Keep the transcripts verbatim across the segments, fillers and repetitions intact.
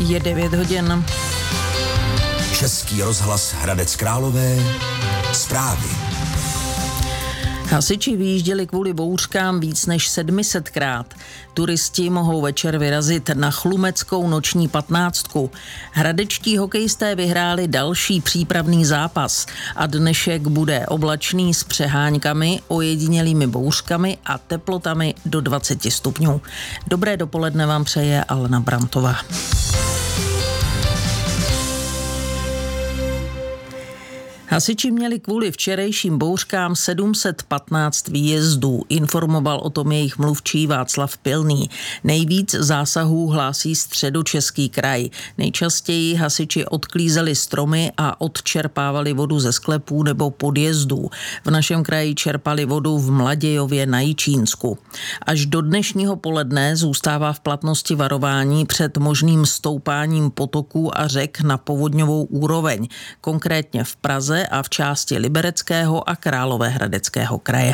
Je devět hodin. Český rozhlas Hradec Králové. Zprávy. Hasiči vyjížděli kvůli bouřkám víc než sedmisetkrát. Turisti mohou večer vyrazit na chlumeckou noční patnáctku. Hradečtí hokejisté vyhráli další přípravný zápas a dnešek bude oblačný s přeháňkami, ojedinělými bouřkami a teplotami do dvacet stupňů. Dobré dopoledne vám přeje Alena Brantová. Hasiči měli kvůli včerejším bouřkám sedm set patnáct výjezdů, informoval o tom jejich mluvčí Václav Pilný. Nejvíc zásahů hlásí Středočeský kraj. Nejčastěji hasiči odklízeli stromy a odčerpávali vodu ze sklepů nebo podjezdů. V našem kraji čerpali vodu v Mladějově na Jičínsku. Až do dnešního poledne zůstává v platnosti varování před možným stoupáním potoků a řek na povodňovou úroveň, konkrétně v Praze a v části Libereckého a Královéhradeckého kraje.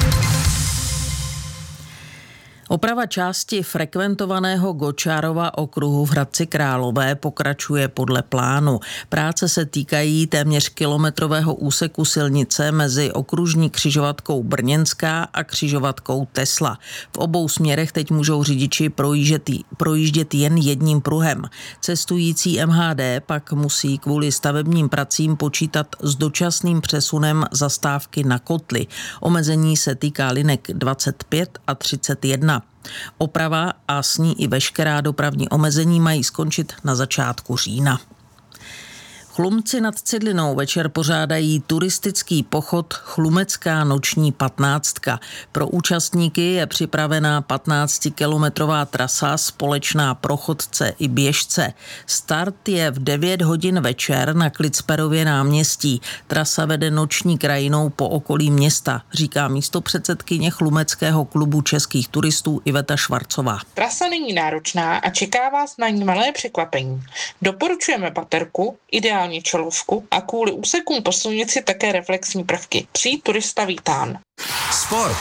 Oprava části frekventovaného Gočárova okruhu v Hradci Králové pokračuje podle plánu. Práce se týkají téměř kilometrového úseku silnice mezi okružní křižovatkou Brněnská a křižovatkou Tesla. V obou směrech teď můžou řidiči projíždět, projíždět jen jedním pruhem. Cestující M H D pak musí kvůli stavebním pracím počítat s dočasným přesunem zastávky na Kotly. Omezení se týká linek dvacet pět a třicet jedna. Oprava a s ní i veškerá dopravní omezení mají skončit na začátku října. Chlumci nad Cidlinou večer pořádají turistický pochod Chlumecká noční patnáctka. Pro účastníky je připravená patnáctikilometrová trasa společná pro chodce i běžce. Start je v devět hodin večer na Klicperově náměstí. Trasa vede noční krajinou po okolí města, říká místopředsedkyně Chlumeckého klubu českých turistů Iveta Švarcová. Trasa není náročná a čeká vás na ní malé překvapení. Doporučujeme baterku, ideálně čelovku a kvůli úsekům po silnici také reflexní prvky. Přijít turista vítán. Sport.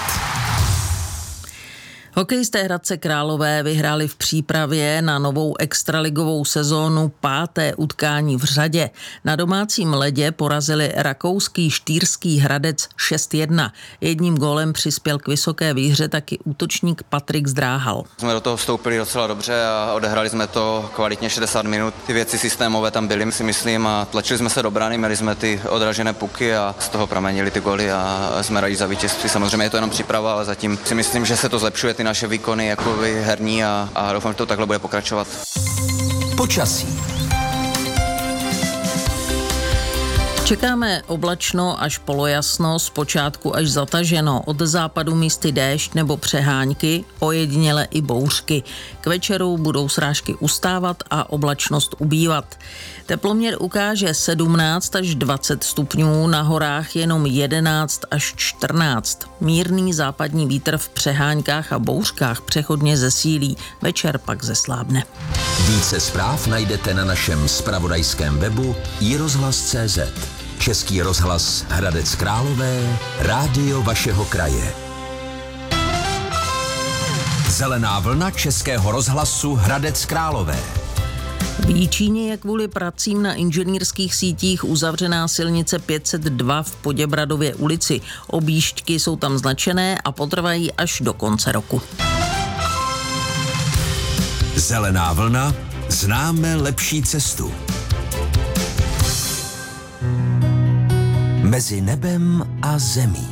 Hokejisté Hradce Králové vyhráli v přípravě na novou extraligovou sezónu páté utkání v řadě. Na domácím ledě porazili rakouský Štýrský Hradec šest jedna. Jedním gólem přispěl k vysoké výhře taky útočník Patrik Zdráhal. Jsme do toho vstoupili docela dobře a odehrali jsme to kvalitně šedesát minut. Ty věci systémové tam byly, si myslím, a tlačili jsme se do brány, měli jsme ty odražené puky a z toho pramenili ty góly a jsme rádi za vítězství. Samozřejmě je to jenom příprava, ale zatím si myslím, že se to zlepšuje, ty naše výkony jako herní a, a doufám, že to takhle bude pokračovat. Počasí. Čekáme oblačno až polojasno, zpočátku až zataženo, od západu místy déšť nebo přeháňky, ojediněle i bouřky. K večeru budou srážky ustávat a oblačnost ubývat. Teploměr ukáže sedmnáct až dvacet stupňů, na horách jenom jedenáct až čtrnáct. Mírný západní vítr v přeháňkách a bouřkách přechodně zesílí, večer pak zeslábne. Více zpráv najdete na našem zpravodajském webu i rozhlas tečka cé zet. Český rozhlas Hradec Králové, rádio vašeho kraje. Zelená vlna Českého rozhlasu Hradec Králové. V Jičíně je kvůli pracím na inženýrských sítích uzavřená silnice pět set dva v Poděbradově ulici. Objížďky jsou tam značené a potrvají až do konce roku. Zelená vlna, známe lepší cestu. Mezi nebem a zemí.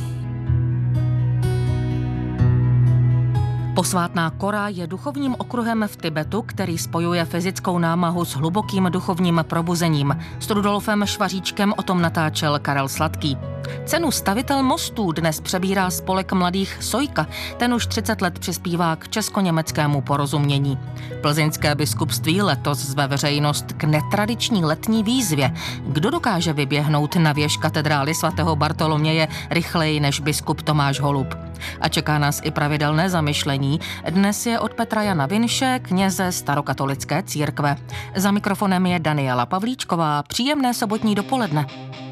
Posvátná Kora je duchovním okruhem v Tibetu, který spojuje fyzickou námahu s hlubokým duchovním probuzením. S Rudolfem Švaříčkem o tom natáčel Karel Sladký. Cenu Stavitel mostů dnes přebírá spolek mladých Sojka. Ten už třicet let přispívá k česko-německému porozumění. Plzeňské biskupství letos zve veřejnost k netradiční letní výzvě. Kdo dokáže vyběhnout na věž katedrály svatého Bartoloměje rychleji než biskup Tomáš Holub? A čeká nás i pravidelné zamyšlení. Dnes je od Petra Jana Vinše, kněze starokatolické církve. Za mikrofonem je Daniela Pavlíčková. Příjemné sobotní dopoledne.